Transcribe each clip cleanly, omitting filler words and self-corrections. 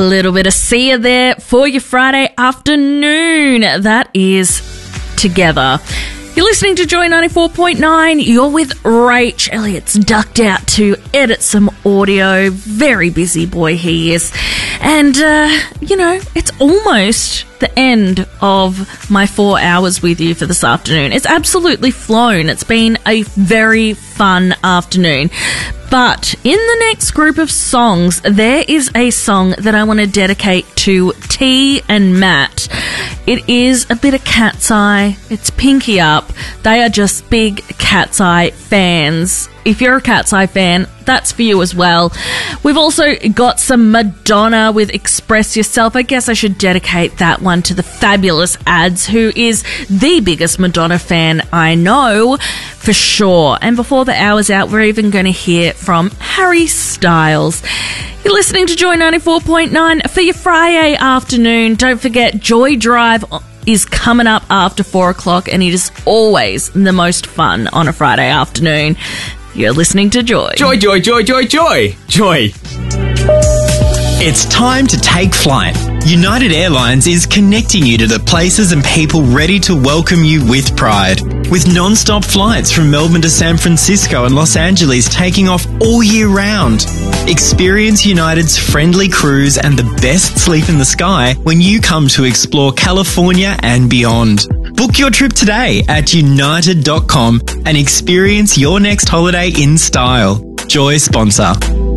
A little bit of Sia there for your Friday afternoon. That is Together. You're listening to Joy 94.9. You're with Rach. Elliot's ducked out to edit some audio. Very busy boy he is. And, it's almost the end of my 4 hours with you for this afternoon. It's absolutely flown. It's been a very fun afternoon. But in the next group of songs, there is a song that I want to dedicate to T and Matt. It is a bit of Cat's Eye. It's Pinky Up. They are just big Cat's Eye fans. If you're a Cat's Eye fan, that's for you as well. We've also got some Madonna with Express Yourself. I guess I should dedicate that one to the fabulous Ads, who is the biggest Madonna fan I know, for sure. And before the hour's out, we're even going to hear from Harry Styles. You're listening to Joy 94.9 for your Friday afternoon. Don't forget, Joy Drive is coming up after 4 o'clock, and it is always the most fun on a Friday afternoon. You're listening to Joy. Joy, joy, joy, joy, joy. Joy. It's time to take flight. United Airlines is connecting you to the places and people ready to welcome you with pride. With non-stop flights from Melbourne to San Francisco and Los Angeles taking off all year round. Experience United's friendly crews and the best sleep in the sky when you come to explore California and beyond. Book your trip today at united.com and experience your next holiday in style. Joy sponsor.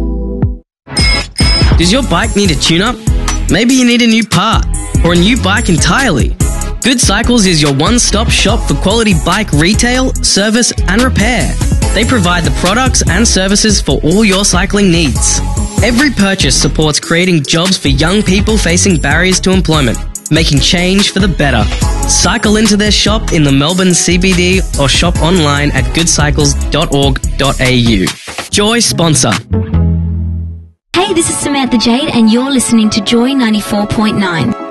Does your bike need a tune-up? Maybe you need a new part or a new bike entirely. Good Cycles is your one-stop shop for quality bike retail, service and repair. They provide the products and services for all your cycling needs. Every purchase supports creating jobs for young people facing barriers to employment, making change for the better. Cycle into their shop in the Melbourne CBD or shop online at goodcycles.org.au. Joy sponsor. Hey, this is Samantha Jade and you're listening to Joy 94.9.